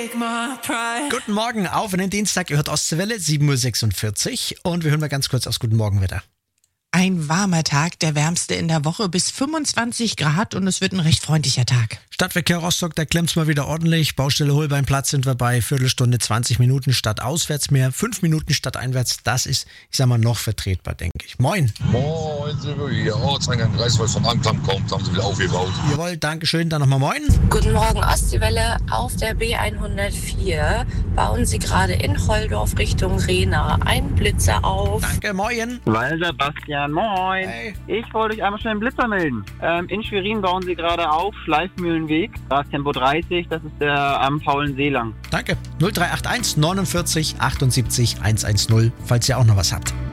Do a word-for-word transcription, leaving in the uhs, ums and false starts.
Guten Morgen, auf in den Dienstag, ihr hört Ostwelle, sieben Uhr sechsundvierzig und wir hören mal ganz kurz aufs Guten Morgenwetter. Ein warmer Tag, der wärmste in der Woche bis fünfundzwanzig Grad und es wird ein recht freundlicher Tag. Stadtverkehr Rostock, da klemmt's mal wieder ordentlich. Baustelle Holbeinplatz sind wir bei Viertelstunde, zwanzig Minuten statt auswärts mehr, fünf Minuten statt einwärts. Das ist, ich sag mal, noch vertretbar, denke ich. Moin. Moin, hier Ortseingang Greifswald von Anklam kommt, haben sie wieder aufgebaut. Jawohl, Dankeschön, dann nochmal moin. Guten Morgen, Ostwelle. Auf der B hundertvier bauen sie gerade in Holdorf Richtung Rehna einen Blitzer auf. Danke, moin. Walter Bastian, moin. Hey. Ich wollte euch einmal schnell einen Blitzer melden. Ähm, in Schwerin bauen sie gerade auf, Schleifmühlenweg, Tempo dreißig, das ist der am faulen See lang. Danke. null drei acht eins neunundvierzig achtundsiebzig hundertzehn, falls ihr auch noch was habt.